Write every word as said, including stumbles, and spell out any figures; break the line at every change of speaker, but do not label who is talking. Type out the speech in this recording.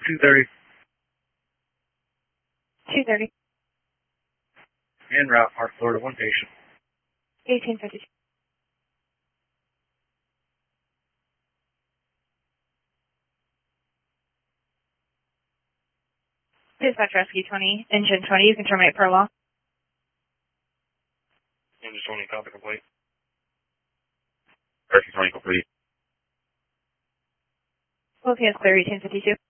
two thirty.
two thirty.
En route, Park, Florida, one patient.
eighteen fifty-two. Dispatch Rescue twenty, Engine twenty, you can terminate per law.
Engine twenty, copy complete.
Rescue twenty complete.
O P S clear, eighteen fifty-two.